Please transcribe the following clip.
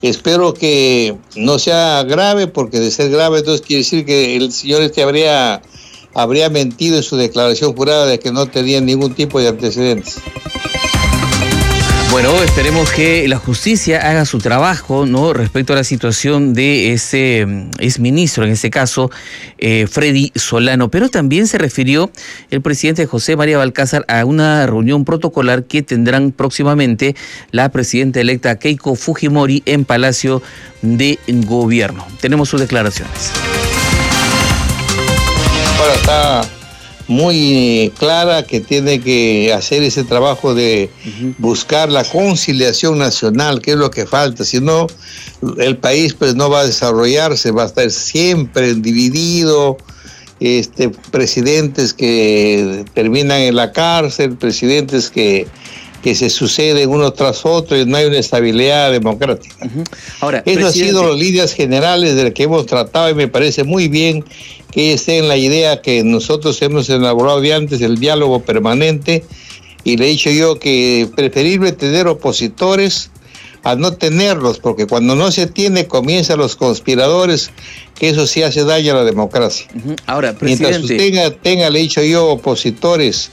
Espero que no sea grave, porque de ser grave entonces quiere decir que el señor habría mentido en su declaración jurada de que no tenía ningún tipo de antecedentes. Bueno, esperemos que la justicia haga su trabajo, ¿no?, respecto a la situación de ese exministro, en este caso, Freddy Solano. Pero también se refirió el presidente José María Balcázar a una reunión protocolar que tendrán próximamente la presidenta electa Keiko Fujimori en Palacio de Gobierno. Tenemos sus declaraciones. Ahora está muy clara que tiene que hacer ese trabajo de buscar la conciliación nacional, que es lo que falta. Si no, el país pues no va a desarrollarse, va a estar siempre dividido, presidentes que terminan en la cárcel, presidentes que se suceden uno tras otro y no hay una estabilidad democrática. Ahora, eso ha sido las líneas generales de las que hemos tratado, y me parece muy bien que esté en la idea que nosotros hemos elaborado de antes, el diálogo permanente, y le he dicho yo que preferible tener opositores a no tenerlos, porque cuando no se tiene comienzan los conspiradores, que eso sí hace daño a la democracia. Ahora, presidente, mientras usted tenga, le he dicho yo, opositores